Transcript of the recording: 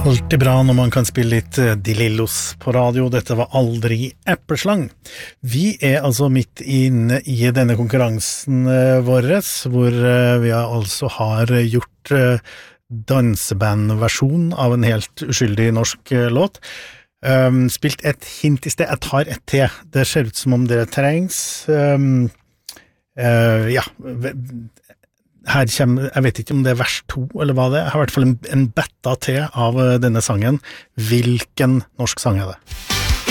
Alltid bra når man kan spille litt De Lillos på radio. Dette var aldri epleslang. Vi altså midt inne i denne konkurransen våres, hvor vi altså har gjort dansebandversjon av en helt uskyldig norsk låt. Spilt et hint I sted. Jeg tar et til. Det ser ut som om det trengs. Her kommer, jeg vet ikke om det vers 2 eller hva det Jeg har I hvert fall en betta til av denne sangen. Hvilken norsk sang det?